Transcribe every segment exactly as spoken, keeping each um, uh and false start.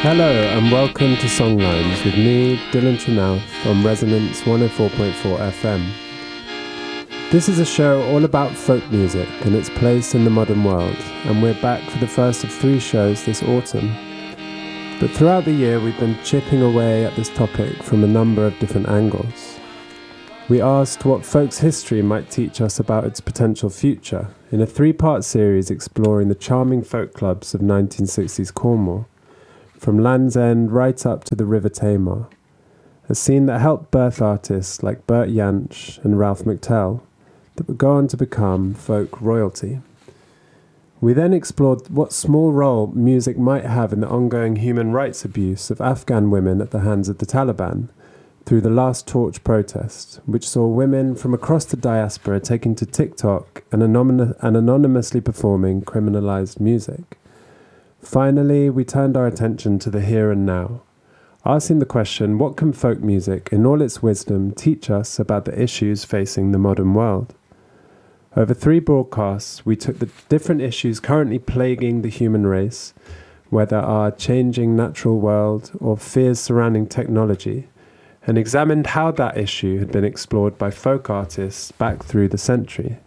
Hello and welcome to Songlines with me, Dylan Trinath, on Resonance one oh four point four F M. This is a show all about folk music and its place in the modern world, and we're back for the first of three shows this autumn. But throughout the year we've been chipping away at this topic from a number of different angles. We asked what folk's history might teach us about its potential future in a three-part series exploring the charming folk clubs of nineteen sixties Cornwall, from Land's End right up to the River Tamar, a scene that helped birth artists like Bert Jansch and Ralph McTell that would go on to become folk royalty. We then explored what small role music might have in the ongoing human rights abuse of Afghan women at the hands of the Taliban through the Last Torch protest, which saw women from across the diaspora taking to TikTok and, anon- and anonymously performing criminalized music. Finally, we turned our attention to the here and now, asking the question, what can folk music, in all its wisdom, teach us about the issues facing the modern world? Over three broadcasts, we took the different issues currently plaguing the human race, whether our changing natural world or fears surrounding technology, and examined how that issue had been explored by folk artists back through the century.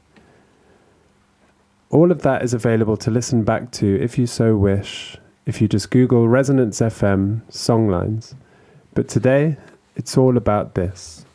All of that is available to listen back to if you so wish, if you just Google Resonance F M Songlines. But today, it's all about this.